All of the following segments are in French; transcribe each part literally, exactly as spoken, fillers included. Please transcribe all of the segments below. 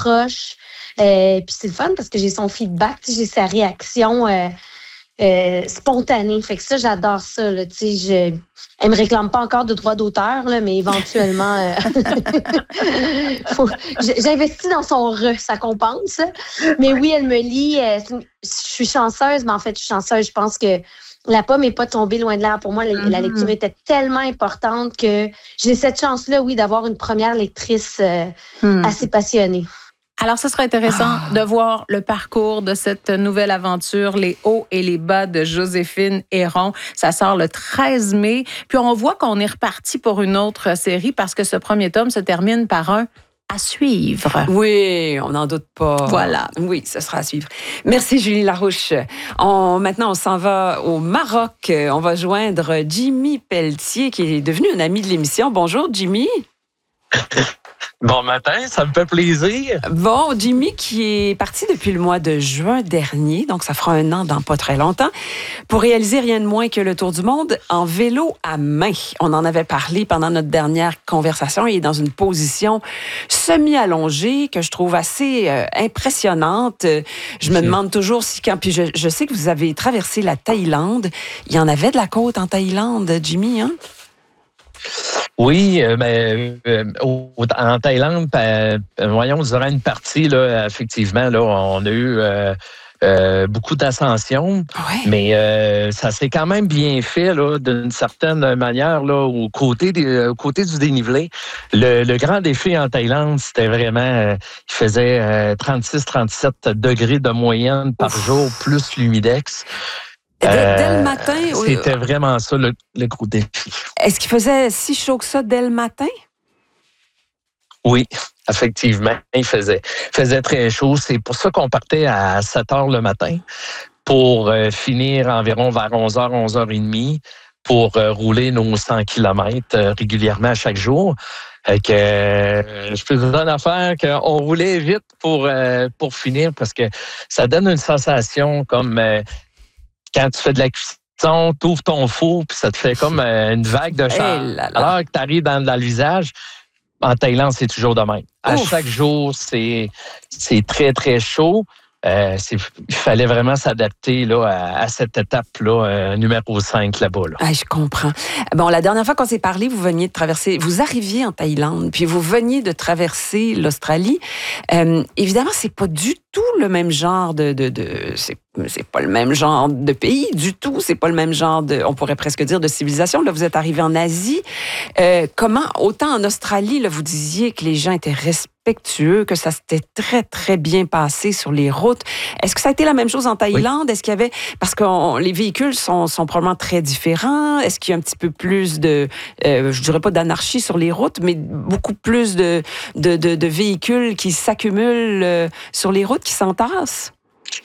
accroche. Euh, puis c'est le fun parce que j'ai son feedback, j'ai sa réaction euh, euh, spontanée. Fait que ça, j'adore ça. Là, je, elle me réclame pas encore de droit d'auteur, là, mais éventuellement, euh, faut, j'investis dans son re, ça compense. Mais oui, elle me lit. Euh, je suis chanceuse, mais en fait, je suis chanceuse. Je pense que la pomme n'est pas tombée loin de l'air. Pour moi, la, mm-hmm. la lecture était tellement importante que j'ai cette chance-là, oui, d'avoir une première lectrice euh, mm. assez passionnée. Alors, ce serait intéressant ah. de voir le parcours de cette nouvelle aventure, les hauts et les bas de Joséphine Héron. Ça sort le treize mai. Puis, on voit qu'on est reparti pour une autre série parce que ce premier tome se termine par un à suivre. Oui, on n'en doute pas. Voilà. Oui, ce sera à suivre. Merci, Julie Larouche. On, maintenant, on s'en va au Maroc. On va joindre Jimmy Pelletier, qui est devenu un ami de l'émission. Bonjour, Jimmy. Bon matin, ça me fait plaisir. Bon, Jimmy qui est parti depuis le mois de juin dernier, donc ça fera un an dans pas très longtemps, pour réaliser rien de moins que le tour du monde en vélo à main. On en avait parlé pendant notre dernière conversation. Il est dans une position semi-allongée que je trouve assez euh, impressionnante. Je me demande toujours si quand... Puis je, je sais que vous avez traversé la Thaïlande. Il y en avait de la côte en Thaïlande, Jimmy, hein? Oui, euh, ben, euh, en Thaïlande, ben, voyons, durant une partie, là, effectivement, là, on a eu euh, euh, beaucoup d'ascension, ouais. mais euh, ça s'est quand même bien fait, là, d'une certaine manière, là, au côté, des, au côté du dénivelé. Le, le grand défi en Thaïlande, c'était vraiment, euh, il faisait euh, trente-six à trente-sept degrés de moyenne par Ouf. jour, plus l'humidex. Dès, dès le matin? Euh, c'était vraiment ça, le, le gros défi. Est-ce qu'il faisait si chaud que ça dès le matin? Oui, effectivement, il faisait, faisait très chaud. C'est pour ça qu'on partait à sept heures le matin pour euh, finir environ vers onze heures, onze heures trente pour euh, rouler nos cent kilomètres euh, régulièrement à chaque jour. Euh, que euh, je peux vous dire une affaire qu'on roulait vite pour, euh, pour finir parce que ça donne une sensation comme... Euh, quand tu fais de la cuisson, tu ouvres ton four, puis ça te fait comme une vague de chaleur. Hey là là. Alors que tu arrives dans, dans le visage, en Thaïlande, c'est toujours de même. À Ouf. chaque jour, c'est, c'est très, très chaud. Euh, c'est, il fallait vraiment s'adapter là, à, à cette étape-là, euh, numéro cinq là-bas. Là. Ah, je comprends. Bon, la dernière fois qu'on s'est parlé, vous veniez de traverser, vous arriviez en Thaïlande, puis vous veniez de traverser l'Australie. Euh, évidemment, c'est pas du tout le même genre de... de, de c'est, c'est pas le même genre de pays du tout. C'est pas le même genre de, on pourrait presque dire, de civilisation. Là, vous êtes arrivé en Asie. Euh, comment, autant en Australie, là, vous disiez que les gens étaient respectueux, que ça s'était très, très bien passé sur les routes. Est-ce que ça a été la même chose en Thaïlande? Oui. Est-ce qu'il y avait... Parce que on, les véhicules sont, sont probablement très différents. Est-ce qu'il y a un petit peu plus de... Euh, je dirais pas d'anarchie sur les routes, mais beaucoup plus de, de, de, de véhicules qui s'accumulent euh, sur les routes, qui s'entassent?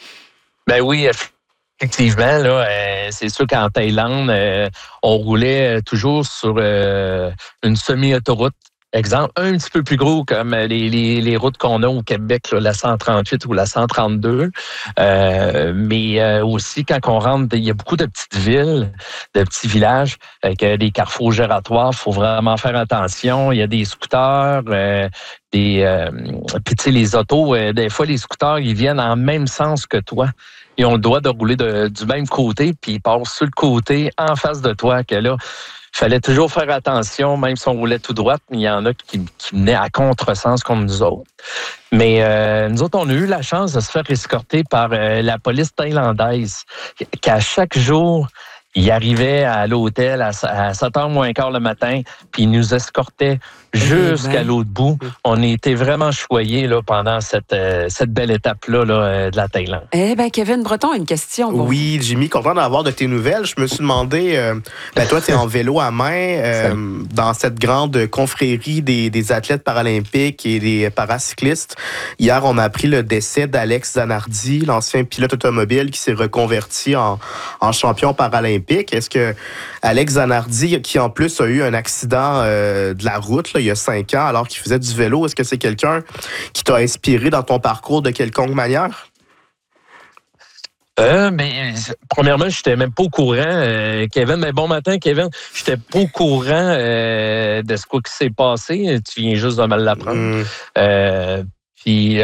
Ben oui, effectivement, là, euh, c'est sûr qu'en Thaïlande, euh, on roulait toujours sur euh, une semi-autoroute. Exemple, un petit peu plus gros comme les, les, les routes qu'on a au Québec, là, la cent trente-huit ou la cent trente-deux. Euh, mais euh, aussi, quand on rentre, il y a beaucoup de petites villes, de petits villages avec euh, des carrefours gératoires. Il faut vraiment faire attention. Il y a des scooters, euh, des euh, puis tu sais, les autos, euh, des fois, les scooters, ils viennent en même sens que toi. Ils ont le droit de rouler de, du même côté, puis ils passent sur le côté en face de toi, que là, il fallait toujours faire attention, même si on roulait tout droit, mais il y en a qui, qui venaient à contresens comme nous autres. Mais euh, nous autres, on a eu la chance de se faire escorter par euh, la police thaïlandaise, qu'à chaque jour, ils arrivaient à l'hôtel à sept heures moins quart le matin, puis ils nous escortaient jusqu'à l'autre bout. On a été vraiment choyés là, pendant cette, euh, cette belle étape-là là, euh, de la Thaïlande. Eh bien, Kevin Breton a une question. Bon. Oui, Jimmy, content d'avoir de tes nouvelles. Je me suis demandé, euh, ben, toi, tu es en vélo à main euh, dans cette grande confrérie des, des athlètes paralympiques et des paracyclistes. Hier, on a appris le décès d'Alex Zanardi, l'ancien pilote automobile qui s'est reconverti en, en champion paralympique. Est-ce que Alex Zanardi, qui en plus a eu un accident euh, de la route là, il y a cinq ans alors qu'il faisait du vélo, est-ce que c'est quelqu'un qui t'a inspiré dans ton parcours de quelconque manière? Euh, mais premièrement, je n'étais même pas au courant, euh, Kevin. Mais bon matin, Kevin. Je n'étais pas au courant euh, de ce quoi qui s'est passé. Tu viens juste de me l'apprendre. Mm. Euh, puis